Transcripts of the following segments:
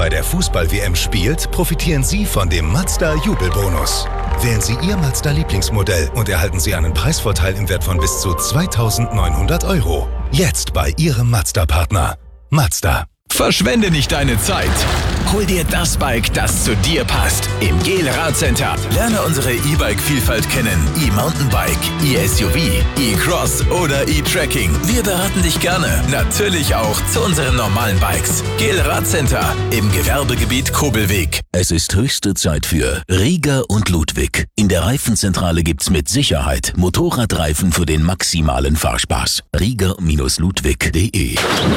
bei der Fußball-WM spielt, profitieren Sie von dem Mazda Jubelbonus. Wählen Sie Ihr Mazda-Lieblingsmodell und erhalten Sie einen Preisvorteil im Wert von bis zu 2.900 €. Jetzt bei Ihrem Mazda-Partner. Mazda. Verschwende nicht deine Zeit. Hol dir das Bike, das zu dir passt. Im GEL Radcenter. Lerne unsere E-Bike-Vielfalt kennen. E-Mountainbike, E-SUV, E-Cross oder E-Trekking. Wir beraten dich gerne. Natürlich auch zu unseren normalen Bikes. GEL Radcenter im Gewerbegebiet Kobelweg. Es ist höchste Zeit für Rieger und Ludwig. In der Reifenzentrale gibt's mit Sicherheit Motorradreifen für den maximalen Fahrspaß. Rieger-Ludwig.de.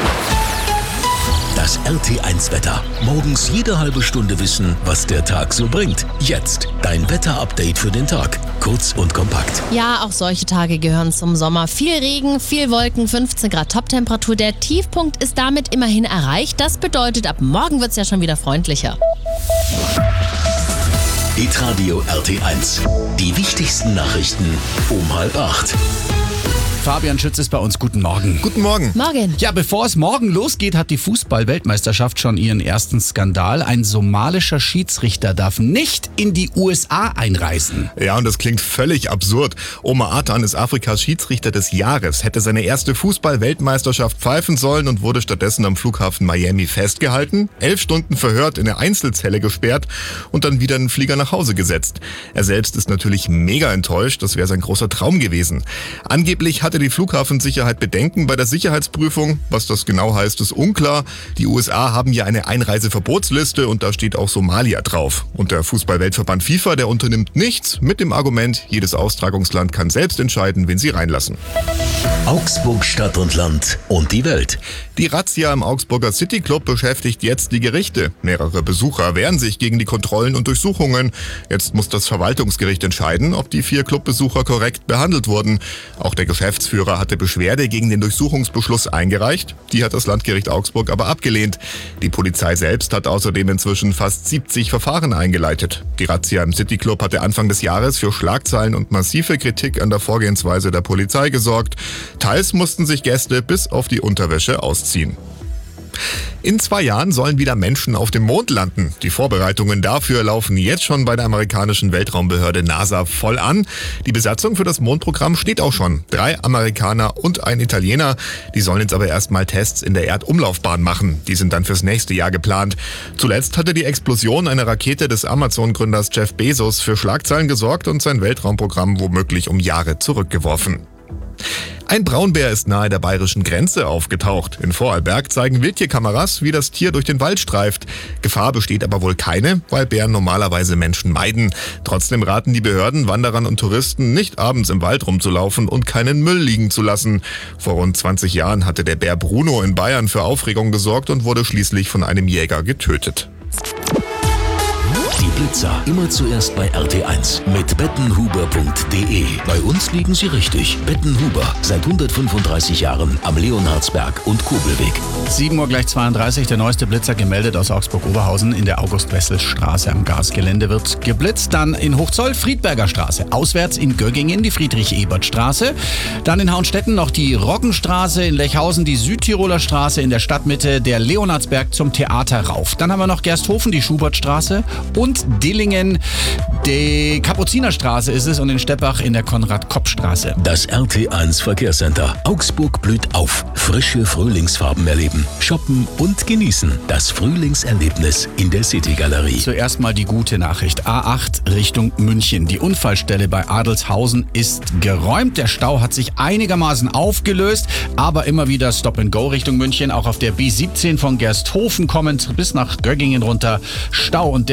Das RT1-Wetter. Morgens jede halbe Stunde wissen, was der Tag so bringt. Jetzt dein Wetter-Update für den Tag. Kurz und kompakt. Ja, auch solche Tage gehören zum Sommer. Viel Regen, viel Wolken, 15 Grad Toptemperatur. Der Tiefpunkt ist damit immerhin erreicht. Das bedeutet, ab morgen wird's ja schon wieder freundlicher. Hitradio RT1. Die wichtigsten Nachrichten um 7:30. Fabian Schütz ist bei uns. Guten Morgen. Guten Morgen. Morgen. Ja, bevor es morgen losgeht, hat die Fußball-Weltmeisterschaft schon ihren ersten Skandal. Ein somalischer Schiedsrichter darf nicht in die USA einreisen. Ja, und das klingt völlig absurd. Omar Atan ist Afrikas Schiedsrichter des Jahres, hätte seine erste Fußball-Weltmeisterschaft pfeifen sollen und wurde stattdessen am Flughafen Miami festgehalten, 11 Stunden verhört, in eine Einzelzelle gesperrt und dann wieder in den Flieger nach Hause gesetzt. Er selbst ist natürlich mega enttäuscht, das wäre sein großer Traum gewesen. Angeblich hatte die Flughafensicherheit Bedenken bei der Sicherheitsprüfung. Was das genau heißt, ist unklar. Die USA haben ja eine Einreiseverbotsliste und da steht auch Somalia drauf. Und der Fußball-Weltverband FIFA, der unternimmt nichts mit dem Argument, jedes Austragungsland kann selbst entscheiden, wen sie reinlassen. Augsburg Stadt und Land und die Welt. Die Razzia im Augsburger City Club beschäftigt jetzt die Gerichte. Mehrere Besucher wehren sich gegen die Kontrollen und Durchsuchungen. Jetzt muss das Verwaltungsgericht entscheiden, ob die 4 Clubbesucher korrekt behandelt wurden. Auch der Geschäftsführer hatte Beschwerde gegen den Durchsuchungsbeschluss eingereicht. Die hat das Landgericht Augsburg aber abgelehnt. Die Polizei selbst hat außerdem inzwischen fast 70 Verfahren eingeleitet. Die Razzia im City Club hatte Anfang des Jahres für Schlagzeilen und massive Kritik an der Vorgehensweise der Polizei gesorgt. Teils mussten sich Gäste bis auf die Unterwäsche ausziehen. In 2 Jahren sollen wieder Menschen auf dem Mond landen. Die Vorbereitungen dafür laufen jetzt schon bei der amerikanischen Weltraumbehörde NASA voll an. Die Besatzung für das Mondprogramm steht auch schon. 3 Amerikaner und ein Italiener. Die sollen jetzt aber erstmal Tests in der Erdumlaufbahn machen. Die sind dann fürs nächste Jahr geplant. Zuletzt hatte die Explosion einer Rakete des Amazon-Gründers Jeff Bezos für Schlagzeilen gesorgt und sein Weltraumprogramm womöglich um Jahre zurückgeworfen. Ein Braunbär ist nahe der bayerischen Grenze aufgetaucht. In Vorarlberg zeigen Wildtierkameras, wie das Tier durch den Wald streift. Gefahr besteht aber wohl keine, weil Bären normalerweise Menschen meiden. Trotzdem raten die Behörden Wanderern und Touristen, nicht abends im Wald rumzulaufen und keinen Müll liegen zu lassen. Vor rund 20 Jahren hatte der Bär Bruno in Bayern für Aufregung gesorgt und wurde schließlich von einem Jäger getötet. Die Blitzer immer zuerst bei RT1 mit bettenhuber.de. Bei uns liegen sie richtig. Bettenhuber, seit 135 Jahren am Leonhardsberg und Kobelweg. 7:32 Uhr, der neueste Blitzer gemeldet aus Augsburg-Oberhausen. In der August-Wessel-Straße am Gasgelände wird geblitzt. Dann in Hochzoll Friedberger Straße. Auswärts in Göggingen die Friedrich-Ebert-Straße. Dann in Hauenstetten noch die Roggenstraße, in Lechhausen die Südtiroler Straße, in der Stadtmitte der Leonhardsberg zum Theater rauf. Dann haben wir noch Gersthofen, die Schubertstraße und Dillingen, die Kapuzinerstraße ist es und in Steppach in der Konrad-Kopp-Straße. Das RT1 Verkehrscenter. Augsburg blüht auf. Frische Frühlingsfarben erleben, shoppen und genießen. Das Frühlingserlebnis in der City-Galerie. Zuerst mal die gute Nachricht. A8 Richtung München. Die Unfallstelle bei Adelshausen ist geräumt. Der Stau hat sich einigermaßen aufgelöst, aber immer wieder Stop-and-Go Richtung München. Auch auf der B17 von Gersthofen kommend bis nach Göggingen runter Stau. Und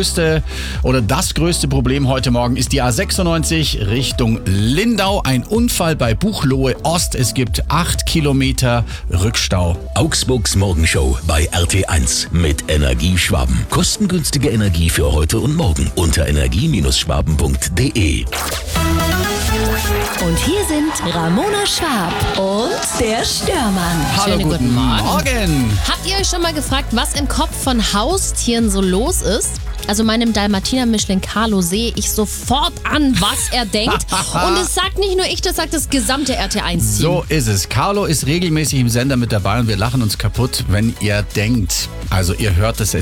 das größte Problem heute Morgen ist die A96 Richtung Lindau. Ein Unfall bei Buchloe Ost. Es gibt 8 Kilometer Rückstau. Augsburgs Morgenshow bei RT1 mit Energieschwaben. Kostengünstige Energie für heute und morgen unter energie-schwaben.de. Und hier sind Ramona Schwab und der Störmann. Hallo, Schönen guten Morgen. Morgen. Habt ihr euch schon mal gefragt, was im Kopf von Haustieren so los ist? Also meinem Dalmatiner-Mischling Carlo sehe ich sofort an, was er denkt. Und es sagt nicht nur ich, das sagt das gesamte RT1-Team. So ist es. Carlo ist regelmäßig im Sender mit dabei und wir lachen uns kaputt, wenn ihr denkt. Also ihr hört es